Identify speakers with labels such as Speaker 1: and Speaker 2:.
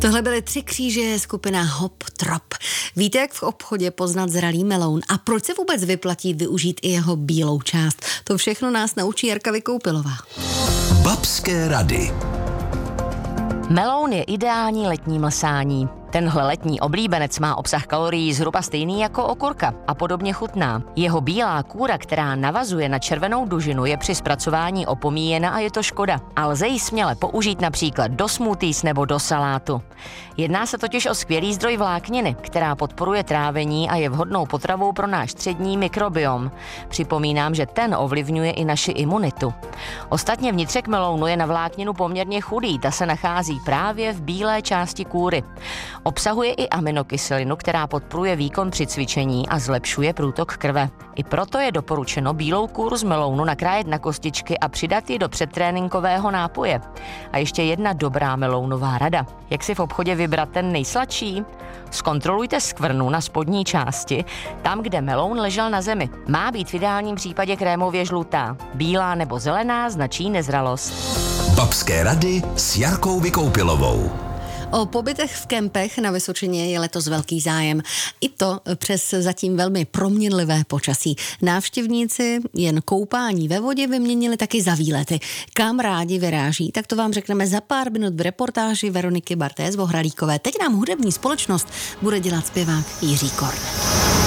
Speaker 1: Tohle byly 3 kříže, skupina Hop Trop. Víte, jak v obchodě poznat zralý meloun a proč se vůbec vyplatí využít i jeho bílou část? To všechno nás naučí Jarka Vykoupilová.
Speaker 2: Babské rady.
Speaker 3: Meloun je ideální letní mlsání. Tenhle letní oblíbenec má obsah kalorií zhruba stejný jako okurka a podobně chutná. Jeho bílá kůra, která navazuje na červenou dužinu, je při zpracování opomíjena a je to škoda. A lze ji směle použít například do smoothies nebo do salátu. Jedná se totiž o skvělý zdroj vlákniny, která podporuje trávení a je vhodnou potravou pro náš střední mikrobiom. Připomínám, že ten ovlivňuje i naši imunitu. Ostatně vnitřek melounu je na vlákninu poměrně chudý, ta se nachází právě v bílé části kůry. Obsahuje i aminokyselinu, která podporuje výkon při cvičení a zlepšuje průtok krve. I proto je doporučeno bílou kůru z melounu nakrájet na kostičky a přidat ji do předtréninkového nápoje. A ještě jedna dobrá melounová rada. Jak si v obchodě vybrat ten nejsladší? Zkontrolujte skvrnu na spodní části, tam, kde meloun ležel na zemi. Má být v ideálním případě krémově žlutá. Bílá nebo zelená značí nezralost.
Speaker 2: Babské rady s Jarkou Vykoupilovou.
Speaker 1: O pobytech v kempech na Vysočině je letos velký zájem. I to přes zatím velmi proměnlivé počasí. Návštěvníci jen koupání ve vodě vyměnili taky za výlety. Kam rádi vyráží, tak to vám řekneme za pár minut v reportáži Veroniky Barté z Vohralíkové. Teď nám hudební společnost bude dělat zpěvák Jiří Korn.